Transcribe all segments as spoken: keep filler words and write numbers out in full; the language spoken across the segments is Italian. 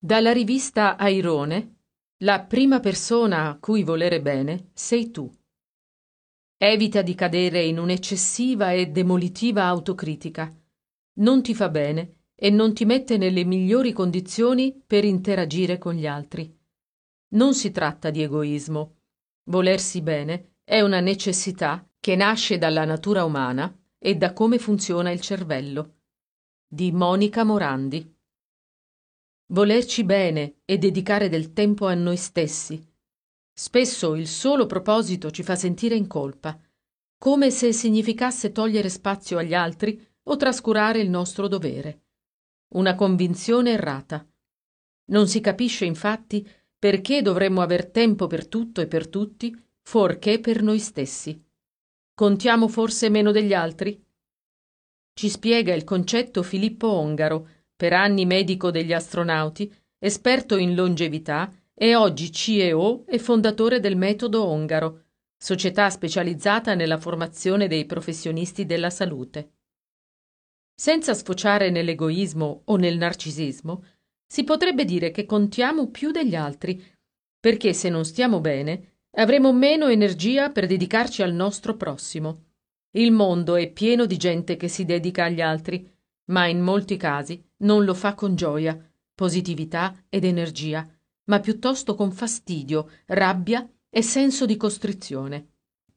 Dalla rivista Airone, la prima persona a cui volere bene sei tu. Evita di cadere in un'eccessiva e demolitiva autocritica. Non ti fa bene e non ti mette nelle migliori condizioni per interagire con gli altri. Non si tratta di egoismo. Volersi bene è una necessità che nasce dalla natura umana e da come funziona il cervello. Di Monica Morandi. Volerci bene e dedicare del tempo a noi stessi. Spesso il solo proposito ci fa sentire in colpa, come se significasse togliere spazio agli altri o trascurare il nostro dovere. Una convinzione errata. Non si capisce infatti perché dovremmo aver tempo per tutto e per tutti, fuorché per noi stessi. Contiamo forse meno degli altri? Ci spiega il concetto Filippo Ongaro, per anni medico degli astronauti, esperto in longevità e oggi C E O e fondatore del Metodo Ongaro, società specializzata nella formazione dei professionisti della salute. Senza sfociare nell'egoismo o nel narcisismo, si potrebbe dire che contiamo più degli altri, perché se non stiamo bene, avremo meno energia per dedicarci al nostro prossimo. Il mondo è pieno di gente che si dedica agli altri, ma in molti casi non lo fa con gioia, positività ed energia, ma piuttosto con fastidio, rabbia e senso di costrizione.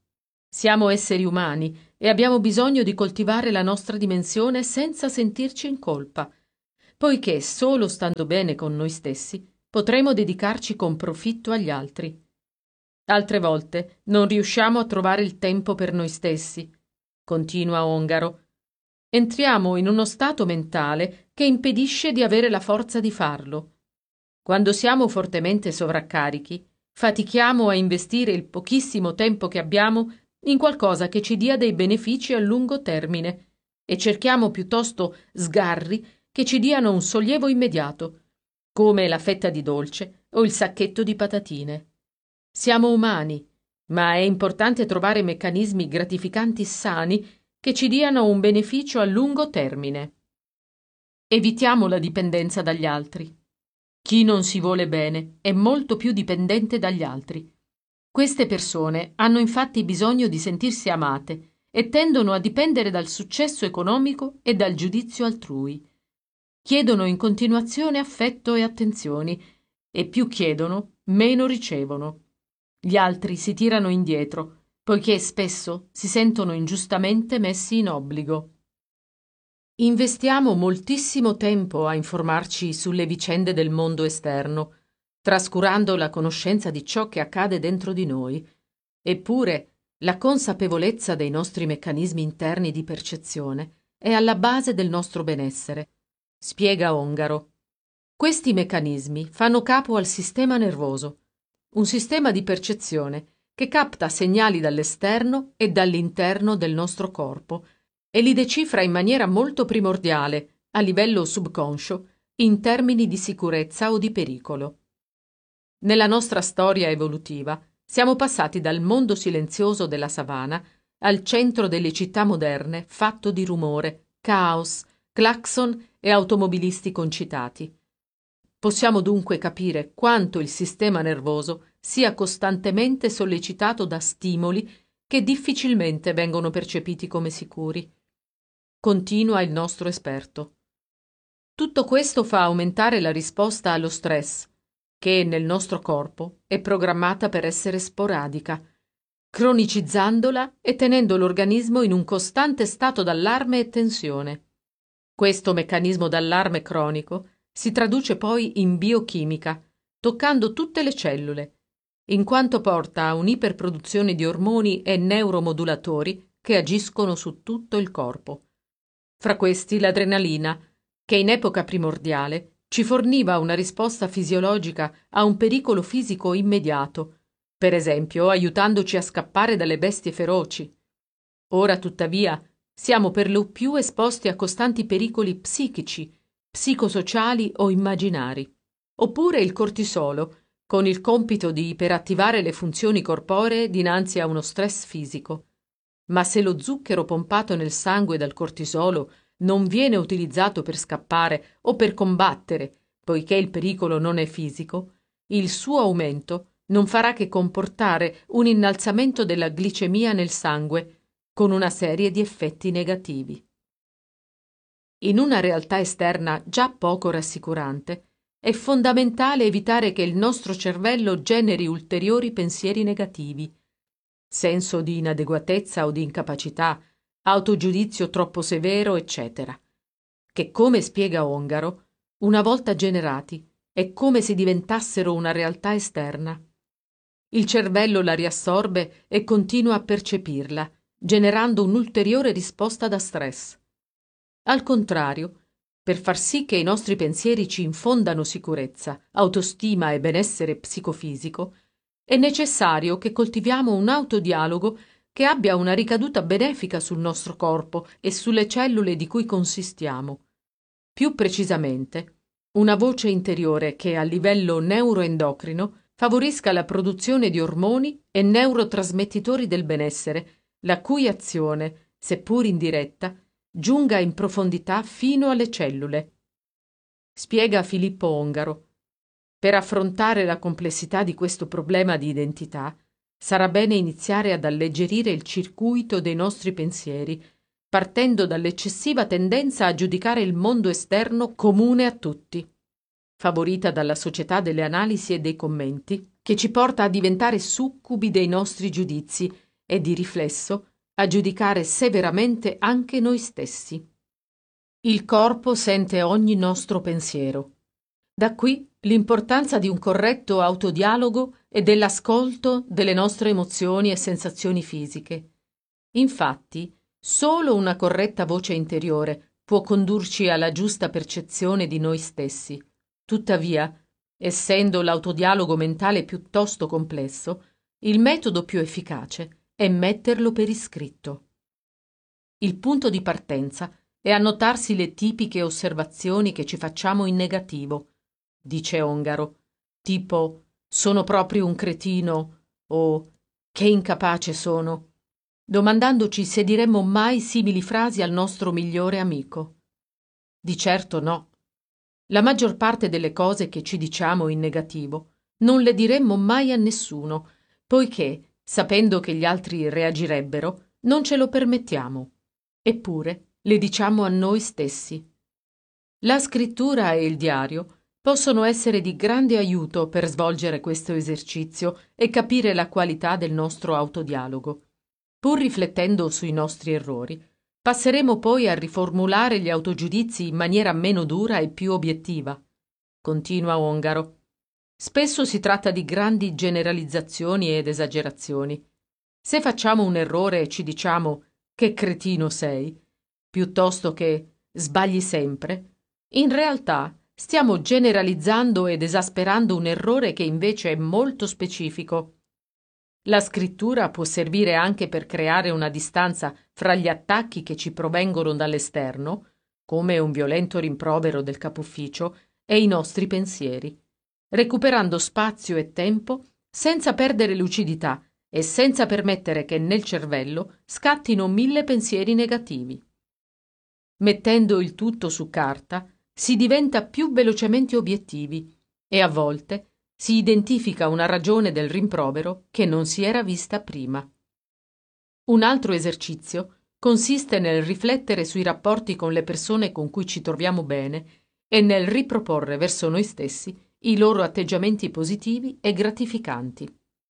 Siamo esseri umani e abbiamo bisogno di coltivare la nostra dimensione senza sentirci in colpa, poiché solo stando bene con noi stessi potremo dedicarci con profitto agli altri. Altre volte non riusciamo a trovare il tempo per noi stessi. Continua Ongaro. Entriamo in uno stato mentale che impedisce di avere la forza di farlo. Quando siamo fortemente sovraccarichi, fatichiamo a investire il pochissimo tempo che abbiamo in qualcosa che ci dia dei benefici a lungo termine e cerchiamo piuttosto sgarri che ci diano un sollievo immediato, come la fetta di dolce o il sacchetto di patatine. Siamo umani, ma è importante trovare meccanismi gratificanti sani che ci diano un beneficio a lungo termine. Evitiamo la dipendenza dagli altri. Chi non si vuole bene è molto più dipendente dagli altri. Queste persone hanno infatti bisogno di sentirsi amate e tendono a dipendere dal successo economico e dal giudizio altrui. Chiedono in continuazione affetto e attenzioni e più chiedono, meno ricevono. Gli altri si tirano indietro, poiché spesso si sentono ingiustamente messi in obbligo. Investiamo moltissimo tempo a informarci sulle vicende del mondo esterno, trascurando la conoscenza di ciò che accade dentro di noi. Eppure, la consapevolezza dei nostri meccanismi interni di percezione è alla base del nostro benessere, spiega Ongaro. Questi meccanismi fanno capo al sistema nervoso, un sistema di percezione che capta segnali dall'esterno e dall'interno del nostro corpo e li decifra in maniera molto primordiale, a livello subconscio, in termini di sicurezza o di pericolo. Nella nostra storia evolutiva siamo passati dal mondo silenzioso della savana al centro delle città moderne fatto di rumore, caos, clacson e automobilisti concitati. Possiamo dunque capire quanto il sistema nervoso sia costantemente sollecitato da stimoli che difficilmente vengono percepiti come sicuri. Continua il nostro esperto. Tutto questo fa aumentare la risposta allo stress, che nel nostro corpo è programmata per essere sporadica, cronicizzandola e tenendo l'organismo in un costante stato d'allarme e tensione. Questo meccanismo d'allarme cronico si traduce poi in biochimica, toccando tutte le cellule, in quanto porta a un'iperproduzione di ormoni e neuromodulatori che agiscono su tutto il corpo. Fra questi l'adrenalina, che in epoca primordiale ci forniva una risposta fisiologica a un pericolo fisico immediato, per esempio aiutandoci a scappare dalle bestie feroci. Ora, tuttavia, siamo per lo più esposti a costanti pericoli psichici, psicosociali o immaginari. Oppure il cortisolo, con il compito di iperattivare le funzioni corporee dinanzi a uno stress fisico. Ma se lo zucchero pompato nel sangue dal cortisolo non viene utilizzato per scappare o per combattere, poiché il pericolo non è fisico, il suo aumento non farà che comportare un innalzamento della glicemia nel sangue, con una serie di effetti negativi. In una realtà esterna già poco rassicurante, è fondamentale evitare che il nostro cervello generi ulteriori pensieri negativi, senso di inadeguatezza o di incapacità, autogiudizio troppo severo, eccetera, che, come spiega Ongaro, una volta generati, è come se diventassero una realtà esterna. Il cervello la riassorbe e continua a percepirla, generando un'ulteriore risposta da stress. Al contrario, per far sì che i nostri pensieri ci infondano sicurezza, autostima e benessere psicofisico, è necessario che coltiviamo un autodialogo che abbia una ricaduta benefica sul nostro corpo e sulle cellule di cui consistiamo. Più precisamente, una voce interiore che a livello neuroendocrino favorisca la produzione di ormoni e neurotrasmettitori del benessere, la cui azione, seppur indiretta, giunga in profondità fino alle cellule. Spiega Filippo Ongaro. Per affrontare la complessità di questo problema di identità, sarà bene iniziare ad alleggerire il circuito dei nostri pensieri, partendo dall'eccessiva tendenza a giudicare il mondo esterno comune a tutti, favorita dalla società delle analisi e dei commenti, che ci porta a diventare succubi dei nostri giudizi e, di riflesso, a giudicare severamente anche noi stessi. Il corpo sente ogni nostro pensiero. Da qui l'importanza di un corretto autodialogo e dell'ascolto delle nostre emozioni e sensazioni fisiche. Infatti, solo una corretta voce interiore può condurci alla giusta percezione di noi stessi. Tuttavia, essendo l'autodialogo mentale piuttosto complesso, il metodo più efficace è metterlo per iscritto. Il punto di partenza è annotarsi le tipiche osservazioni che ci facciamo in negativo, dice Ongaro, tipo «sono proprio un cretino» o «che incapace sono», domandandoci se diremmo mai simili frasi al nostro migliore amico. Di certo no. La maggior parte delle cose che ci diciamo in negativo non le diremmo mai a nessuno, poiché, sapendo che gli altri reagirebbero, non ce lo permettiamo. Eppure le diciamo a noi stessi. La scrittura e il diario possono essere di grande aiuto per svolgere questo esercizio e capire la qualità del nostro autodialogo. Pur riflettendo sui nostri errori, passeremo poi a riformulare gli autogiudizi in maniera meno dura e più obiettiva. Continua Ongaro. Spesso si tratta di grandi generalizzazioni ed esagerazioni. Se facciamo un errore e ci diciamo «che cretino sei», piuttosto che «sbagli sempre», in realtà stiamo generalizzando ed esasperando un errore che invece è molto specifico. La scrittura può servire anche per creare una distanza fra gli attacchi che ci provengono dall'esterno, come un violento rimprovero del capufficio, e i nostri pensieri, recuperando spazio e tempo senza perdere lucidità e senza permettere che nel cervello scattino mille pensieri negativi. Mettendo il tutto su carta, si diventa più velocemente obiettivi e a volte si identifica una ragione del rimprovero che non si era vista prima. Un altro esercizio consiste nel riflettere sui rapporti con le persone con cui ci troviamo bene e nel riproporre verso noi stessi i loro atteggiamenti positivi e gratificanti.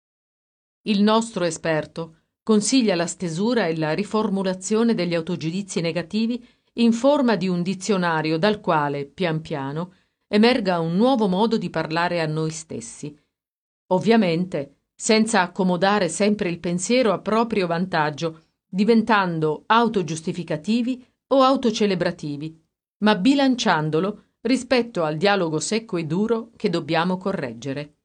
Il nostro esperto consiglia la stesura e la riformulazione degli autogiudizi negativi in forma di un dizionario dal quale, pian piano, emerga un nuovo modo di parlare a noi stessi. Ovviamente, senza accomodare sempre il pensiero a proprio vantaggio, diventando autogiustificativi o autocelebrativi, ma bilanciandolo rispetto al dialogo secco e duro che dobbiamo correggere.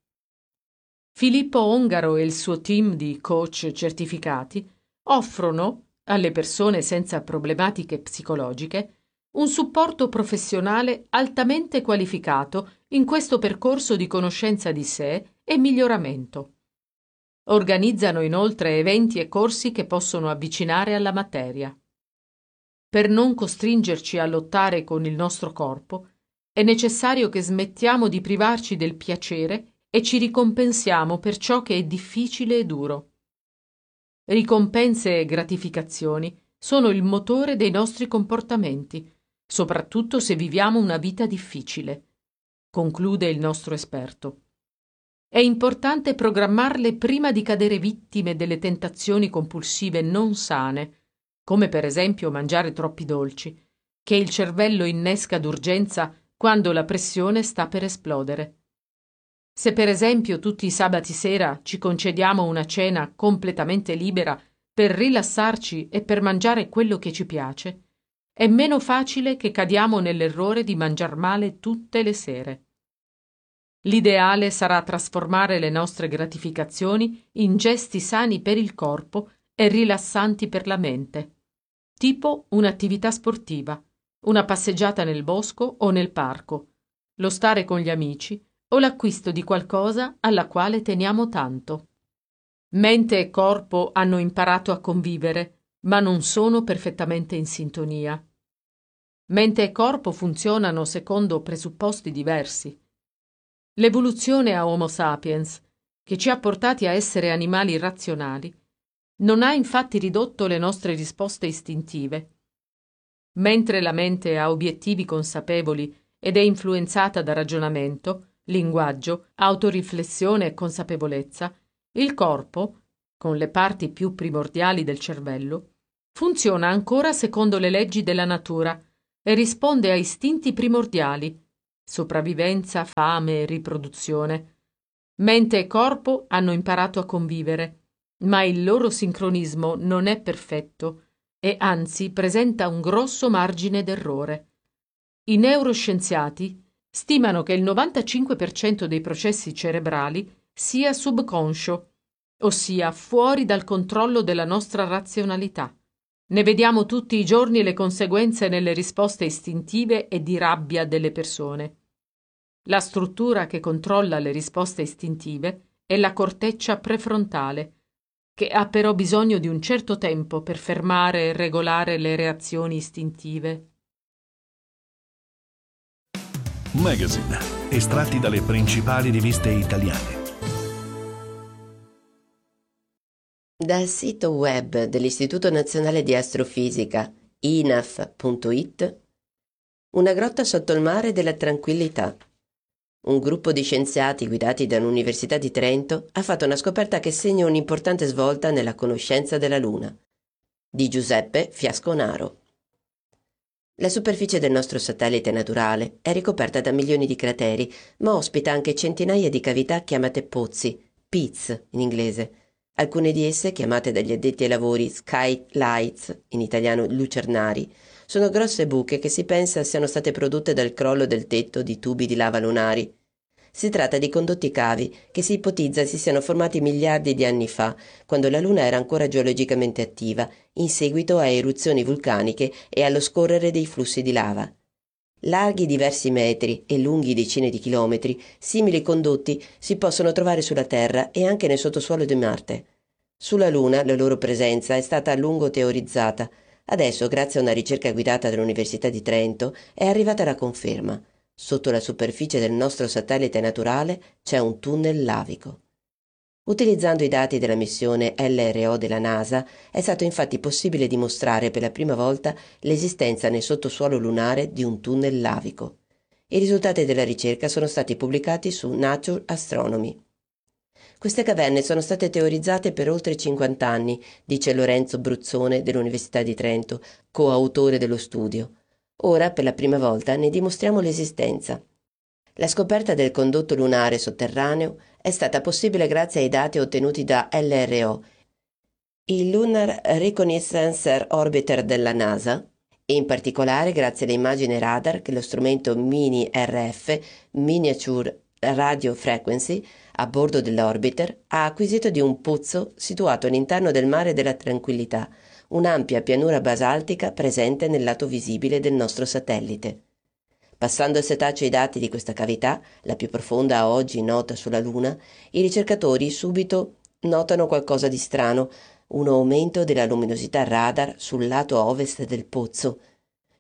Filippo Ongaro e il suo team di coach certificati offrono, alle persone senza problematiche psicologiche, un supporto professionale altamente qualificato in questo percorso di conoscenza di sé e miglioramento. Organizzano inoltre eventi e corsi che possono avvicinare alla materia. Per non costringerci a lottare con il nostro corpo, È necessario che smettiamo di privarci del piacere e ci ricompensiamo per ciò che è difficile e duro. Ricompense e gratificazioni sono il motore dei nostri comportamenti, soprattutto se viviamo una vita difficile, conclude il nostro esperto. È importante programmarle prima di cadere vittime delle tentazioni compulsive non sane, come per esempio mangiare troppi dolci, che il cervello innesca d'urgenza quando la pressione sta per esplodere. Se per esempio tutti i sabati sera ci concediamo una cena completamente libera per rilassarci e per mangiare quello che ci piace, è meno facile che cadiamo nell'errore di mangiar male tutte le sere. L'ideale sarà trasformare le nostre gratificazioni in gesti sani per il corpo e rilassanti per la mente, tipo un'attività sportiva, una passeggiata nel bosco o nel parco, lo stare con gli amici o l'acquisto di qualcosa alla quale teniamo tanto. Mente e corpo hanno imparato a convivere, ma non sono perfettamente in sintonia. Mente e corpo funzionano secondo presupposti diversi. L'evoluzione a Homo sapiens, che ci ha portati a essere animali razionali, non ha infatti ridotto le nostre risposte istintive. Mentre la mente ha obiettivi consapevoli ed è influenzata da ragionamento, linguaggio, autoriflessione e consapevolezza, il corpo, con le parti più primordiali del cervello, funziona ancora secondo le leggi della natura e risponde a istinti primordiali, sopravvivenza, fame e riproduzione. Mente e corpo hanno imparato a convivere, ma il loro sincronismo non è perfetto e anzi presenta un grosso margine d'errore. I neuroscienziati stimano che il novantacinque per cento dei processi cerebrali sia subconscio, ossia fuori dal controllo della nostra razionalità. Ne vediamo tutti i giorni le conseguenze nelle risposte istintive e di rabbia delle persone. La struttura che controlla le risposte istintive è la corteccia prefrontale, che ha però bisogno di un certo tempo per fermare e regolare le reazioni istintive. Magazine, estratti dalle principali riviste italiane. Dal sito web dell'Istituto Nazionale di Astrofisica I N A F punto I T, una grotta sotto il mare della tranquillità. Un gruppo di scienziati guidati dall'Università di Trento ha fatto una scoperta che segna un'importante svolta nella conoscenza della Luna. Di Giuseppe Fiasconaro. La superficie del nostro satellite naturale è ricoperta da milioni di crateri, ma ospita anche centinaia di cavità chiamate pozzi, pits in inglese. Alcune di esse, chiamate dagli addetti ai lavori skylights, in italiano lucernari, sono grosse buche che si pensa siano state prodotte dal crollo del tetto di tubi di lava lunari. Si tratta di condotti cavi che si ipotizza si siano formati miliardi di anni fa, quando la Luna era ancora geologicamente attiva, in seguito a eruzioni vulcaniche e allo scorrere dei flussi di lava. Larghi diversi metri e lunghi decine di chilometri, simili condotti si possono trovare sulla Terra e anche nel sottosuolo di Marte. Sulla Luna la loro presenza è stata a lungo teorizzata. Adesso, grazie a una ricerca guidata dall'Università di Trento, è arrivata la conferma. Sotto la superficie del nostro satellite naturale c'è un tunnel lavico. Utilizzando i dati della missione L R O della NASA, è stato infatti possibile dimostrare per la prima volta l'esistenza nel sottosuolo lunare di un tunnel lavico. I risultati della ricerca sono stati pubblicati su Nature Astronomy. Queste caverne sono state teorizzate per oltre cinquanta anni, dice Lorenzo Bruzzone dell'Università di Trento, coautore dello studio. Ora, per la prima volta, ne dimostriamo l'esistenza. La scoperta del condotto lunare sotterraneo è stata possibile grazie ai dati ottenuti da L R O, il Lunar Reconnaissance Orbiter della NASA, e in particolare grazie alle immagini radar che lo strumento Mini R F, Miniature Radio Frequency, a bordo dell'orbiter, ha acquisito di un pozzo situato all'interno del mare della tranquillità, un'ampia pianura basaltica presente nel lato visibile del nostro satellite. Passando il setaccio ai dati di questa cavità, la più profonda a oggi nota sulla Luna, i ricercatori subito notano qualcosa di strano, un aumento della luminosità radar sul lato ovest del pozzo.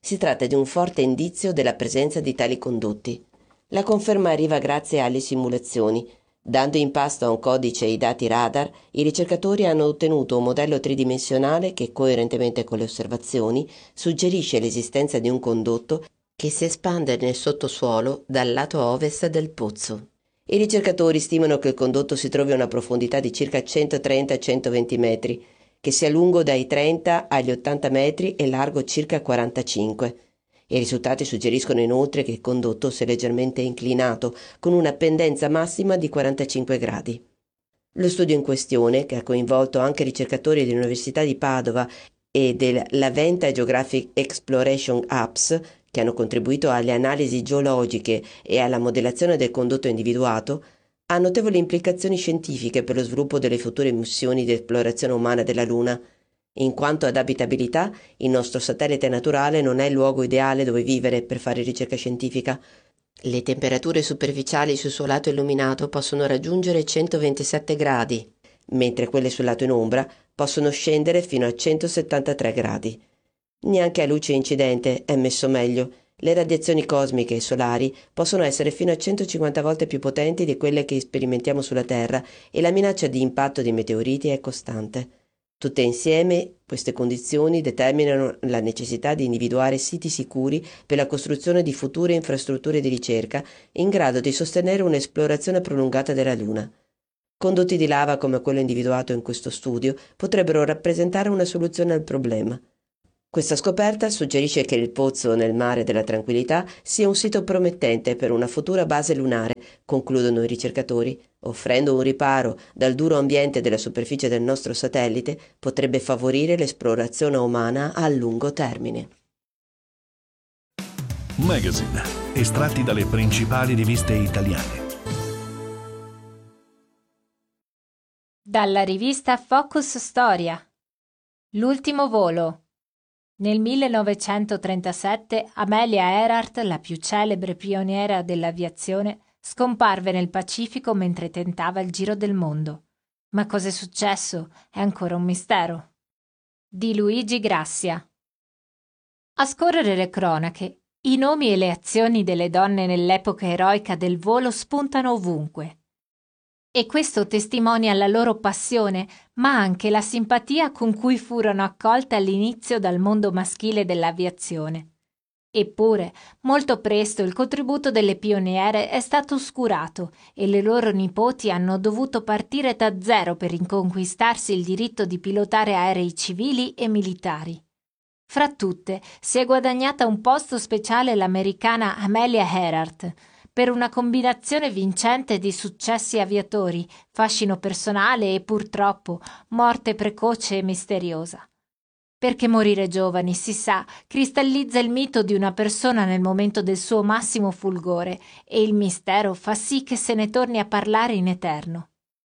Si tratta di un forte indizio della presenza di tali condotti. La conferma arriva grazie alle simulazioni. Dando in pasto a un codice i dati radar, i ricercatori hanno ottenuto un modello tridimensionale che, coerentemente con le osservazioni, suggerisce l'esistenza di un condotto che si espande nel sottosuolo dal lato ovest del pozzo. I ricercatori stimano che il condotto si trovi a una profondità di circa centotrenta centoventi metri, che sia lungo dai trenta agli ottanta metri e largo circa quarantacinque. I risultati suggeriscono inoltre che il condotto sia leggermente inclinato, con una pendenza massima di quarantacinque gradi. Lo studio in questione, che ha coinvolto anche ricercatori dell'Università di Padova e della Venta Geographic Exploration Apps, che hanno contribuito alle analisi geologiche e alla modellazione del condotto individuato, ha notevoli implicazioni scientifiche per lo sviluppo delle future missioni di esplorazione umana della Luna. In quanto ad abitabilità, il nostro satellite naturale non è il luogo ideale dove vivere per fare ricerca scientifica. Le temperature superficiali sul suo lato illuminato possono raggiungere centoventisette gradi, mentre quelle sul lato in ombra possono scendere fino a centosettantatré gradi. Neanche a luce incidente è messo meglio. Le radiazioni cosmiche e solari possono essere fino a centocinquanta volte più potenti di quelle che sperimentiamo sulla Terra e la minaccia di impatto di meteoriti è costante. Tutte insieme, queste condizioni determinano la necessità di individuare siti sicuri per la costruzione di future infrastrutture di ricerca in grado di sostenere un'esplorazione prolungata della Luna. Condotti di lava come quello individuato in questo studio potrebbero rappresentare una soluzione al problema. Questa scoperta suggerisce che il pozzo nel mare della Tranquillità sia un sito promettente per una futura base lunare, concludono i ricercatori. Offrendo un riparo dal duro ambiente della superficie del nostro satellite, potrebbe favorire l'esplorazione umana a lungo termine. Magazine, estratti dalle principali riviste italiane. Dalla rivista Focus Storia. L'ultimo volo. Nel millenovecentotrentasette Amelia Earhart, la più celebre pioniera dell'aviazione, scomparve nel Pacifico mentre tentava il giro del mondo. Ma cos'è successo? È ancora un mistero. Di Luigi Grassia. A scorrere le cronache, i nomi e le azioni delle donne nell'epoca eroica del volo spuntano ovunque. E questo testimonia la loro passione, ma anche la simpatia con cui furono accolte all'inizio dal mondo maschile dell'aviazione. Eppure, molto presto il contributo delle pioniere è stato oscurato e le loro nipoti hanno dovuto partire da zero per riconquistarsi il diritto di pilotare aerei civili e militari. Fra tutte si è guadagnata un posto speciale l'americana Amelia Earhart, per una combinazione vincente di successi aviatori, fascino personale e purtroppo morte precoce e misteriosa. Perché morire giovani, si sa, cristallizza il mito di una persona nel momento del suo massimo fulgore e il mistero fa sì che se ne torni a parlare in eterno.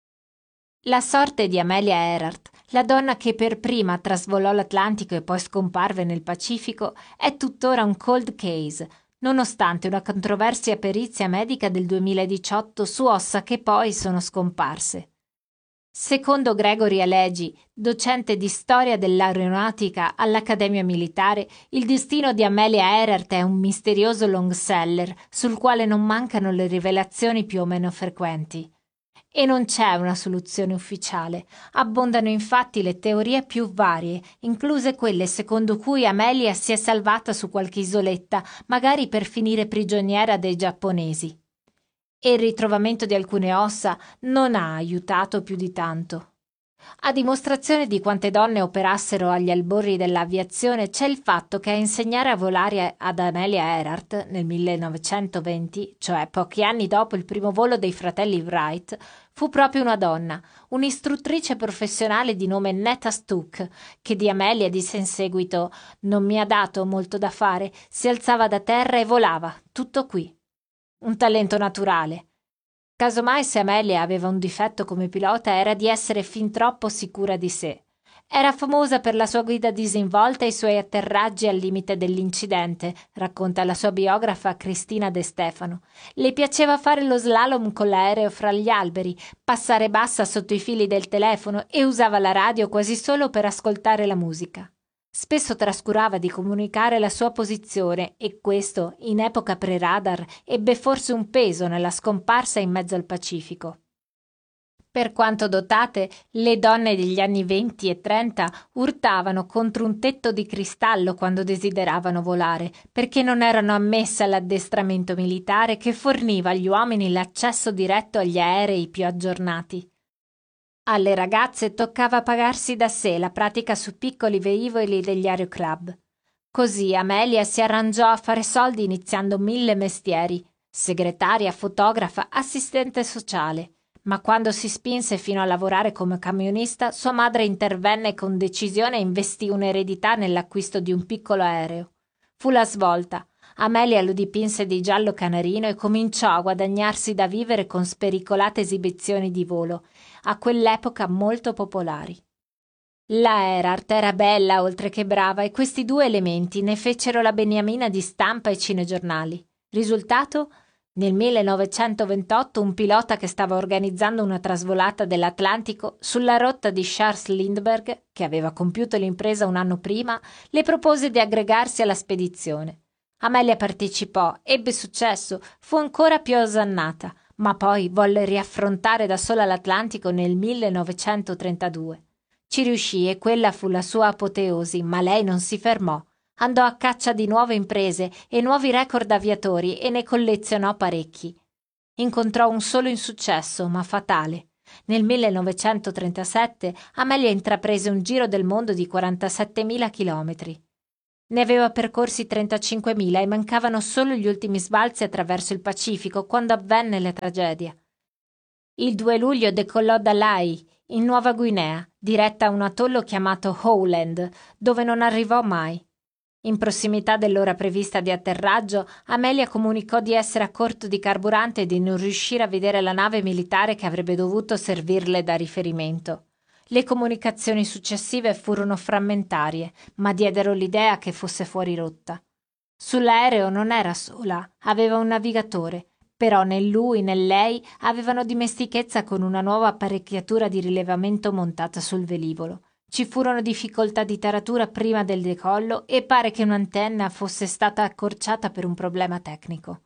La sorte di Amelia Earhart, la donna che per prima trasvolò l'Atlantico e poi scomparve nel Pacifico, è tuttora un cold case, nonostante una controversia perizia medica del duemiladiciotto su ossa che poi sono scomparse. Secondo Gregory Alegi, docente di storia dell'aeronautica all'Accademia Militare, il destino di Amelia Earhart è un misterioso long seller sul quale non mancano le rivelazioni più o meno frequenti. E non c'è una soluzione ufficiale. Abbondano infatti le teorie più varie, incluse quelle secondo cui Amelia si è salvata su qualche isoletta, magari per finire prigioniera dei giapponesi. E il ritrovamento di alcune ossa non ha aiutato più di tanto. A dimostrazione di quante donne operassero agli albori dell'aviazione c'è il fatto che a insegnare a volare ad Amelia Earhart nel millenovecentoventi, cioè pochi anni dopo il primo volo dei fratelli Wright, fu proprio una donna, un'istruttrice professionale di nome Netta Stuck, che di Amelia disse in seguito: «Non mi ha dato molto da fare, si alzava da terra e volava, tutto qui». Un talento naturale. Casomai se Amelia aveva un difetto come pilota era di essere fin troppo sicura di sé. Era famosa per la sua guida disinvolta e i suoi atterraggi al limite dell'incidente, racconta la sua biografa Cristina De Stefano. Le piaceva fare lo slalom con l'aereo fra gli alberi, passare bassa sotto i fili del telefono e usava la radio quasi solo per ascoltare la musica. Spesso trascurava di comunicare la sua posizione e questo, in epoca pre-radar, ebbe forse un peso nella scomparsa in mezzo al Pacifico. Per quanto dotate, le donne degli anni venti e trenta urtavano contro un tetto di cristallo quando desideravano volare, perché non erano ammesse all'addestramento militare che forniva agli uomini l'accesso diretto agli aerei più aggiornati. Alle ragazze toccava pagarsi da sé la pratica su piccoli velivoli degli aeroclub. Così Amelia si arrangiò a fare soldi iniziando mille mestieri: segretaria, fotografa, assistente sociale. Ma quando si spinse fino a lavorare come camionista, sua madre intervenne con decisione e investì un'eredità nell'acquisto di un piccolo aereo. Fu la svolta. Amelia lo dipinse di giallo canarino e cominciò a guadagnarsi da vivere con spericolate esibizioni di volo, a quell'epoca molto popolari. La Erhardt era bella oltre che brava e questi due elementi ne fecero la beniamina di stampa e cinegiornali. Risultato? Nel millenovecentoventotto un pilota che stava organizzando una trasvolata dell'Atlantico sulla rotta di Charles Lindbergh, che aveva compiuto l'impresa un anno prima, le propose di aggregarsi alla spedizione. Amelia partecipò, ebbe successo, fu ancora più osannata, ma poi volle riaffrontare da sola l'Atlantico nel millenovecentotrentadue. Ci riuscì e quella fu la sua apoteosi, ma lei non si fermò. Andò a caccia di nuove imprese e nuovi record aviatori e ne collezionò parecchi. Incontrò un solo insuccesso, ma fatale. Nel millenovecentotrentasette Amelia intraprese un giro del mondo di quarantasettemila chilometri. Ne aveva percorsi trentacinquemila e mancavano solo gli ultimi sbalzi attraverso il Pacifico quando avvenne la tragedia. Il due luglio decollò da Lae, in Nuova Guinea, diretta a un atollo chiamato Howland, dove non arrivò mai. In prossimità dell'ora prevista di atterraggio, Amelia comunicò di essere a corto di carburante e di non riuscire a vedere la nave militare che avrebbe dovuto servirle da riferimento. Le comunicazioni successive furono frammentarie, ma diedero l'idea che fosse fuori rotta. Sull'aereo non era sola, aveva un navigatore, però né lui né lei avevano dimestichezza con una nuova apparecchiatura di rilevamento montata sul velivolo. Ci furono difficoltà di taratura prima del decollo e pare che un'antenna fosse stata accorciata per un problema tecnico.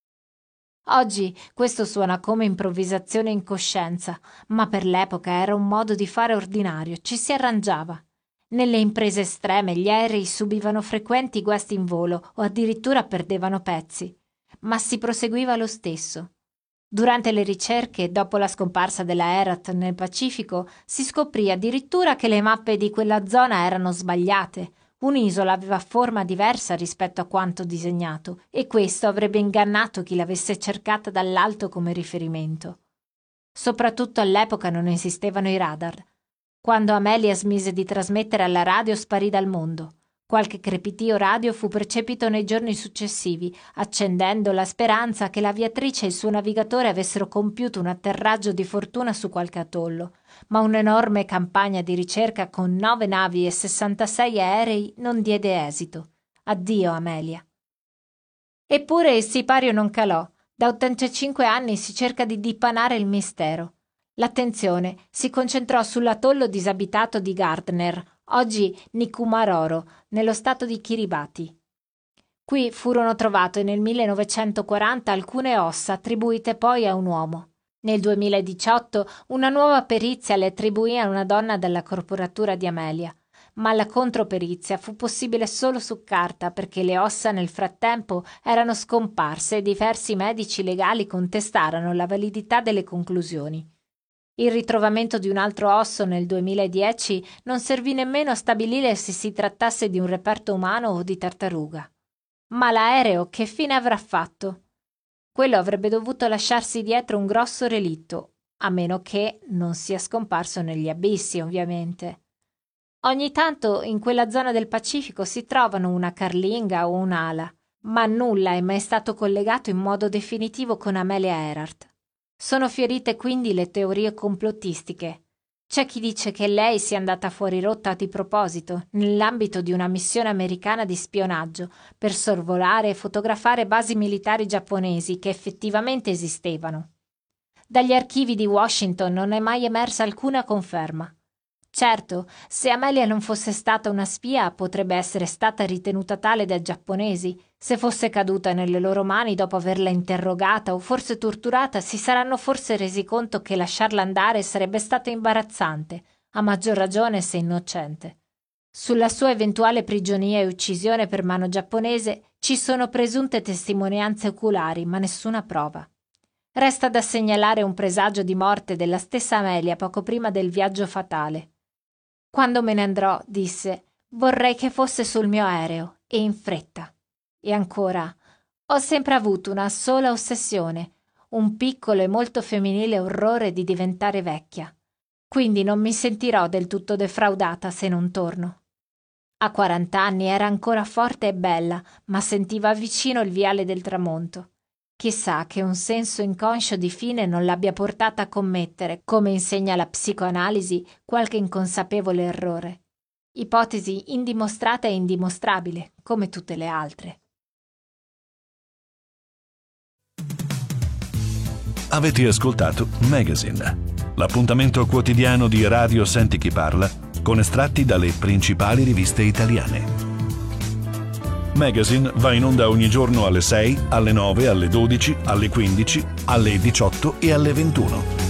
Oggi questo suona come improvvisazione in coscienza, ma per l'epoca era un modo di fare ordinario, ci si arrangiava. Nelle imprese estreme gli aerei subivano frequenti guasti in volo o addirittura perdevano pezzi, ma si proseguiva lo stesso. Durante le ricerche, dopo la scomparsa della Erhardt nel Pacifico, si scoprì addirittura che le mappe di quella zona erano sbagliate. Un'isola aveva forma diversa rispetto a quanto disegnato e questo avrebbe ingannato chi l'avesse cercata dall'alto come riferimento. Soprattutto all'epoca non esistevano i radar. Quando Amelia smise di trasmettere alla radio sparì dal mondo. Qualche crepitio radio fu percepito nei giorni successivi, accendendo la speranza che l'aviatrice e il suo navigatore avessero compiuto un atterraggio di fortuna su qualche atollo, ma un'enorme campagna di ricerca con nove navi e sessantasei aerei non diede esito. Addio, Amelia. Eppure il sipario non calò. Da ottantacinque anni si cerca di dipanare il mistero. L'attenzione si concentrò sull'atollo disabitato di Gardner, oggi Nikumaroro, nello stato di Kiribati. Qui furono trovate nel millenovecentoquaranta alcune ossa attribuite poi a un uomo. Nel duemiladiciotto una nuova perizia le attribuì a una donna della corporatura di Amelia, ma la controperizia fu possibile solo su carta perché le ossa nel frattempo erano scomparse e diversi medici legali contestarono la validità delle conclusioni. Il ritrovamento di un altro osso nel duemiladieci non servì nemmeno a stabilire se si trattasse di un reperto umano o di tartaruga. Ma l'aereo che fine avrà fatto? Quello avrebbe dovuto lasciarsi dietro un grosso relitto, a meno che non sia scomparso negli abissi, ovviamente. Ogni tanto in quella zona del Pacifico si trovano una carlinga o un'ala, ma nulla è mai stato collegato in modo definitivo con Amelia Earhart. Sono fiorite quindi le teorie complottistiche. C'è chi dice che lei sia andata fuori rotta di proposito, nell'ambito di una missione americana di spionaggio, per sorvolare e fotografare basi militari giapponesi che effettivamente esistevano. Dagli archivi di Washington non è mai emersa alcuna conferma. Certo, se Amelia non fosse stata una spia, potrebbe essere stata ritenuta tale dai giapponesi. Se fosse caduta nelle loro mani dopo averla interrogata o forse torturata, si saranno forse resi conto che lasciarla andare sarebbe stato imbarazzante, a maggior ragione se innocente. Sulla sua eventuale prigionia e uccisione per mano giapponese ci sono presunte testimonianze oculari, ma nessuna prova. Resta da segnalare un presagio di morte della stessa Amelia poco prima del viaggio fatale. Quando me ne andrò, disse, vorrei che fosse sul mio aereo, e in fretta. E ancora, ho sempre avuto una sola ossessione, un piccolo e molto femminile orrore di diventare vecchia. Quindi non mi sentirò del tutto defraudata se non torno. A quarant'anni era ancora forte e bella, ma sentiva vicino il viale del tramonto. Chissà che un senso inconscio di fine non l'abbia portata a commettere, come insegna la psicoanalisi, qualche inconsapevole errore. Ipotesi indimostrata e indimostrabile, come tutte le altre. Avete ascoltato Magazine, l'appuntamento quotidiano di Radio Senti Chi Parla, con estratti dalle principali riviste italiane. Magazine va in onda ogni giorno alle sei, alle nove, alle dodici, alle quindici, alle diciotto e alle ventuno.